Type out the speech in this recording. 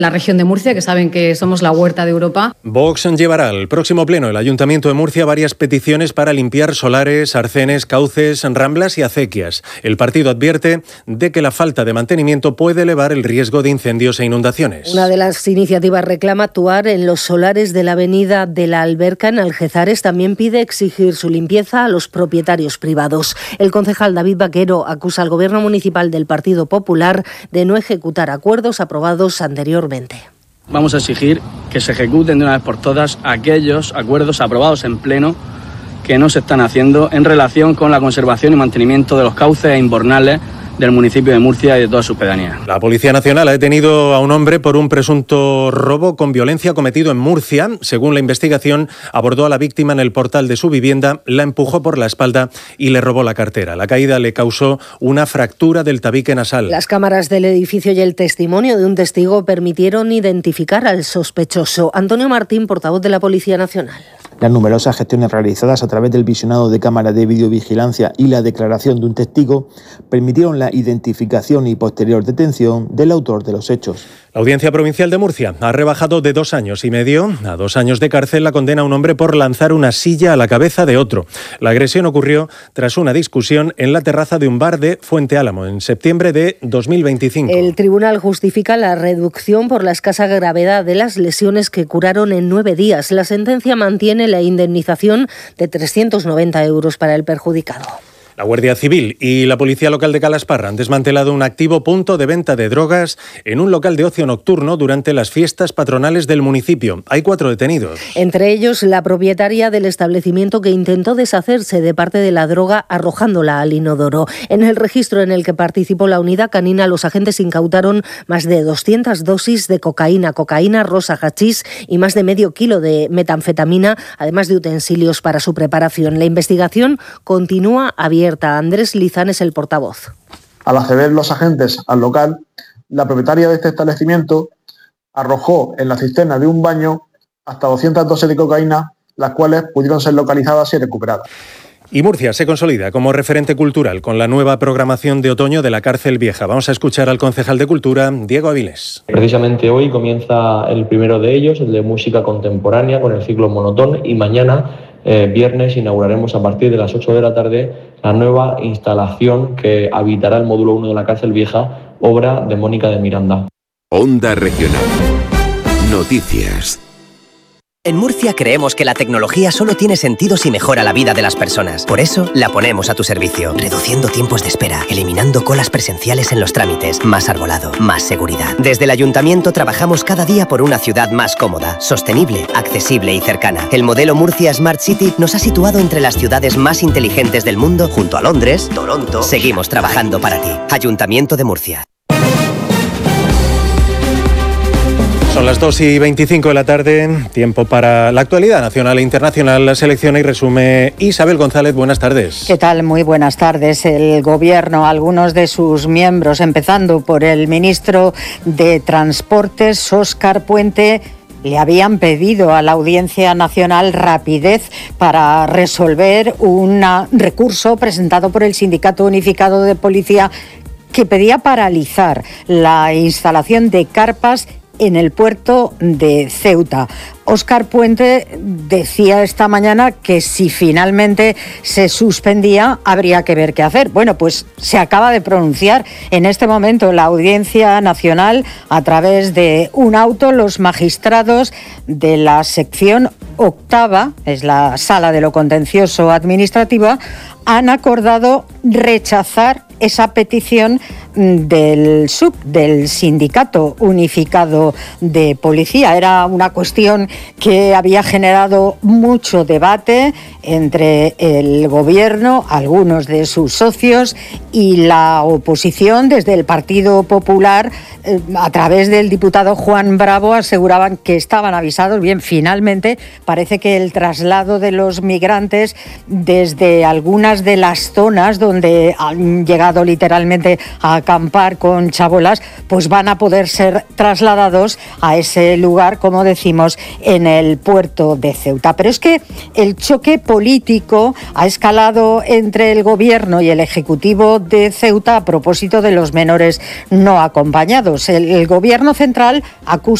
la región de Murcia, que saben que somos la huerta de Europa. Vox llevará al próximo pleno el Ayuntamiento de Murcia varias peticiones para limpiar solares, arcenes, cauces, ramblas y acequias. El partido advierte de que la falta de mantenimiento puede elevar el riesgo de incendios e inundaciones. Una de las iniciativas reclama actuar en los solares de la avenida de la Alberca en Algezares. También pide exigir su limpieza a los propietarios privados. El concejal David Vaquero acusa al gobierno municipal del Partido Popular de no ejecutar acuerdos aprobados anteriormente. Vamos a exigir que se ejecuten de una vez por todas aquellos acuerdos aprobados en pleno que no se están haciendo en relación con la conservación y mantenimiento de los cauces e invernales del municipio de Murcia y de todas sus pedanías. La Policía Nacional ha detenido a un hombre por un presunto robo con violencia cometido en Murcia. Según la investigación, abordó a la víctima en el portal de su vivienda, la empujó por la espalda y le robó la cartera. La caída le causó una fractura del tabique nasal. Las cámaras del edificio y el testimonio de un testigo permitieron identificar al sospechoso. Antonio Martín, portavoz de la Policía Nacional. Las numerosas gestiones realizadas a través del visionado de cámaras de videovigilancia y la declaración de un testigo permitieron la identificación y posterior detención del autor de los hechos. La Audiencia Provincial de Murcia ha rebajado de 2 años y medio a 2 años de cárcel la condena a un hombre por lanzar una silla a la cabeza de otro. La agresión ocurrió tras una discusión en la terraza de un bar de Fuente Álamo en septiembre de 2025. El tribunal justifica la reducción por la escasa gravedad de las lesiones que curaron en 9 días. La sentencia mantiene la indemnización de 390 euros para el perjudicado. La Guardia Civil y la Policía Local de Calasparra han desmantelado un activo punto de venta de drogas en un local de ocio nocturno durante las fiestas patronales del municipio. Hay 4 detenidos. Entre ellos, la propietaria del establecimiento que intentó deshacerse de parte de la droga arrojándola al inodoro. En el registro en el que participó la unidad canina, los agentes incautaron más de 200 dosis de cocaína rosa, hachís y más de medio kilo de metanfetamina, además de utensilios para su preparación. La investigación continúa abierta. Andrés Lizán es el portavoz. Al acceder los agentes al local, la propietaria de este establecimiento arrojó en la cisterna de un baño hasta 200 dosis de cocaína, las cuales pudieron ser localizadas y recuperadas. Y Murcia se consolida como referente cultural con la nueva programación de otoño de la Cárcel Vieja. Vamos a escuchar al concejal de Cultura, Diego Avilés. Precisamente hoy comienza el primero de ellos, el de música contemporánea con el ciclo Monotón, y mañana, viernes, inauguraremos a partir de las 8 de la tarde la nueva instalación que habitará el módulo 1 de la Cárcel Vieja, obra de Mónica de Miranda. Onda Regional. Noticias. En Murcia creemos que la tecnología solo tiene sentido si mejora la vida de las personas. Por eso la ponemos a tu servicio, reduciendo tiempos de espera, eliminando colas presenciales en los trámites, más arbolado, más seguridad. Desde el Ayuntamiento trabajamos cada día por una ciudad más cómoda, sostenible, accesible y cercana. El modelo Murcia Smart City nos ha situado entre las ciudades más inteligentes del mundo, junto a Londres, Toronto. Seguimos trabajando para ti. Ayuntamiento de Murcia. Son las 2:25 de la tarde, tiempo para la actualidad nacional e internacional. La selecciona y resume Isabel González. Buenas tardes. ¿Qué tal? Muy buenas tardes. El Gobierno, algunos de sus miembros, empezando por el ministro de Transportes, Óscar Puente, le habían pedido a la Audiencia Nacional rapidez para resolver un recurso presentado por el Sindicato Unificado de Policía que pedía paralizar la instalación de carpas en el puerto de Ceuta. Óscar Puente decía esta mañana que si finalmente se suspendía habría que ver qué hacer. Bueno, pues se acaba de pronunciar en este momento la Audiencia Nacional a través de un auto. Los magistrados de la sección octava, es la Sala de lo Contencioso Administrativa, han acordado rechazar esa petición del SUP, del Sindicato Unificado de Policía. Era una cuestión que había generado mucho debate entre el Gobierno, algunos de sus socios y la oposición. Desde el Partido Popular, a través del diputado Juan Bravo, aseguraban que estaban avisados. Bien, finalmente parece que el traslado de los migrantes desde algunas de las zonas donde han llegado literalmente a acampar con chabolas, pues van a poder ser trasladados a ese lugar, como decimos, en el puerto de Ceuta. Pero es que el choque político ha escalado entre el Gobierno y el Ejecutivo de Ceuta a propósito de los menores no acompañados. El Gobierno central acusa